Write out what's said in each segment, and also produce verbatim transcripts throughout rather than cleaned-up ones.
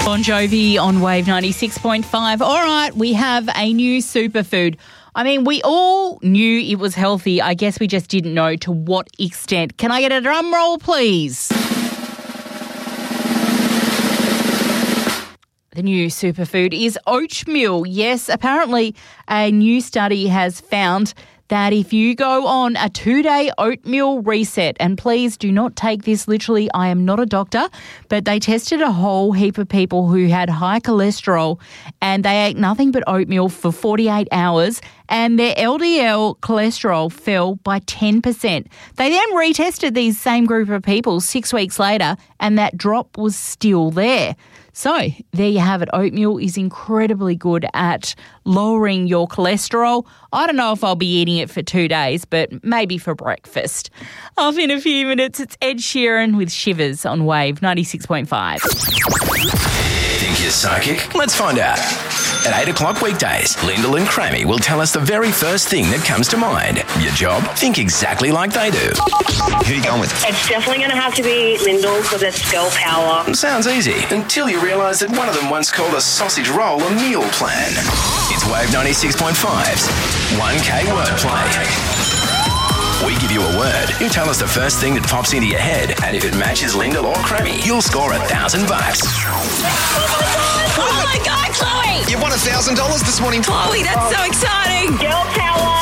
Bon Jovi on Wave ninety-six point five. All right, we have a new superfood. I mean, we all knew it was healthy. I guess we just didn't know to what extent. Can I get a drum roll, please? The new superfood is oatmeal. Yes, apparently a new study has found that if you go on a two-day oatmeal reset, and please do not take this literally, I am not a doctor, but they tested a whole heap of people who had high cholesterol and they ate nothing but oatmeal for forty-eight hours and their L D L cholesterol fell by ten percent. They then retested these same group of people six weeks later and that drop was still there. So there you have it. Oatmeal is incredibly good at lowering your cholesterol. I don't know if I'll be eating it for two days, but maybe for breakfast. Off in a few minutes, it's Ed Sheeran with Shivers on Wave ninety-six point five. Think you're psychic? Let's find out. At eight o'clock weekdays, Lyndall and Crammy will tell us the very first thing that comes to mind. Your job? Think exactly like they do. Who are you going with? It's definitely going to have to be Lyndall because it's girl power. Sounds easy, until you realise that one of them once called a sausage roll a meal plan. It's Wave ninety-six point five's one K wordplay. We give you a word, you tell us the first thing that pops into your head, and if it matches Lyndall or Crammy, you'll score a thousand bucks. Oh my God, Chloe! You won a thousand dollars this morning. Chloe, that's so exciting! Girl power!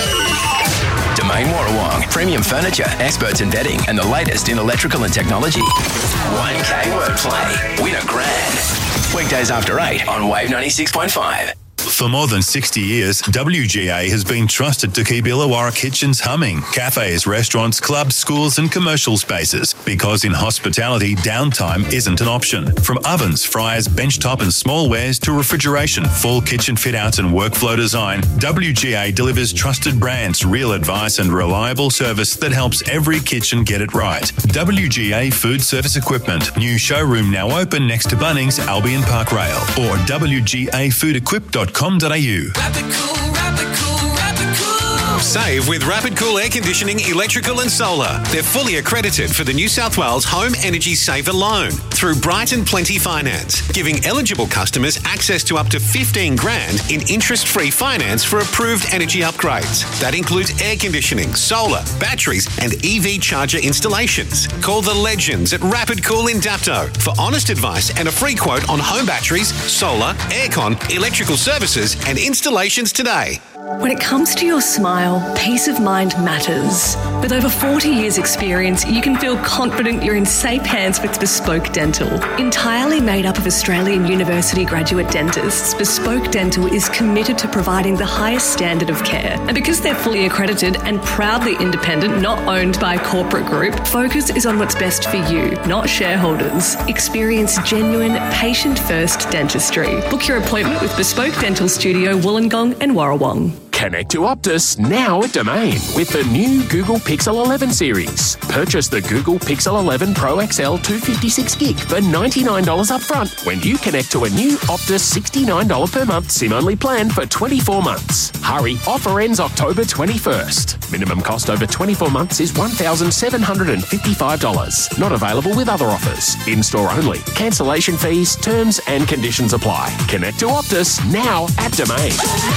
Domain Warrawong, premium furniture, experts in bedding, and the latest in electrical and technology. one K wordplay. Win a grand. Weekdays after eight on Wave ninety-six point five. For more than sixty years, W G A has been trusted to keep Illawarra kitchens humming. Cafes, restaurants, clubs, schools and commercial spaces. Because in hospitality, downtime isn't an option. From ovens, fryers, benchtop and smallwares to refrigeration, full kitchen fit-outs and workflow design, W G A delivers trusted brands, real advice and reliable service that helps every kitchen get it right. W G A Food Service Equipment. New showroom now open next to Bunnings, Albion Park Rail. Or w g a food equip dot com dot a u. Rapid Cool, Rapid Cool, Rapid Cool. Save with Rapid Cool Air Conditioning, Electrical and Solar. They're fully accredited for the New South Wales Home Energy Saver Loan through Bright and Plenty Finance, giving eligible customers access to up to fifteen grand in interest-free finance for approved energy upgrades. That includes air conditioning, solar, batteries and E V charger installations. Call the legends at Rapid Cool in Dapto for honest advice and a free quote on home batteries, solar, aircon, electrical services and installations today. When it comes to your smile, peace of mind matters. With over forty years experience, you can feel confident you're in safe hands with Bespoke Dental. Entirely made up of Australian University graduate dentists, Bespoke Dental is committed to providing the highest standard of care. And because they're fully accredited and proudly independent, not owned by a corporate group, focus is on what's best for you, not shareholders. Experience genuine, patient-first dentistry. Book your appointment with Bespoke Dental Studio, Wollongong and Warrawong. Connect to Optus now at Domain with the new Google Pixel eleven series. Purchase the Google Pixel eleven Pro X L two fifty-six gig for ninety-nine dollars upfront when you connect to a new Optus sixty-nine dollars per month SIM-only plan for twenty-four months. Hurry, offer ends October twenty-first. Minimum cost over twenty-four months is one thousand seven hundred fifty-five dollars. Not available with other offers. In-store only. Cancellation fees, terms and conditions apply. Connect to Optus now at Domain.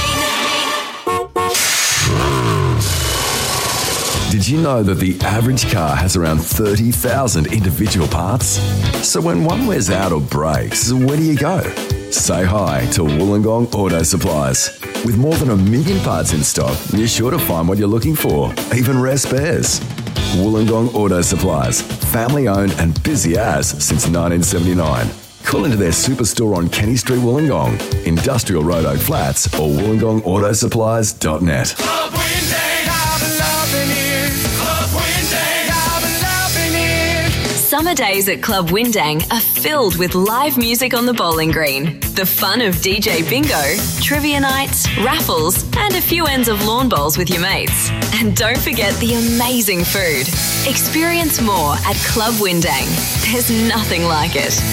Did you know that the average car has around thirty thousand individual parts? So when one wears out or breaks, where do you go? Say hi to Wollongong Auto Supplies. With more than a million parts in stock, you're sure to find what you're looking for, even rare spares. Wollongong Auto Supplies, family owned and busy as since nineteen seventy-nine. Call into their superstore on Kenny Street, Wollongong, Industrial Road, Oak Flats, or wollongong auto supplies dot net. Club Winday, I've been loving it. Club Winday, I've been loving it. Summer days at Club Windang are filled with live music on the bowling green, the fun of D J bingo, trivia nights, raffles, and a few ends of lawn bowls with your mates. And don't forget the amazing food. Experience more at Club Windang. There's nothing like it.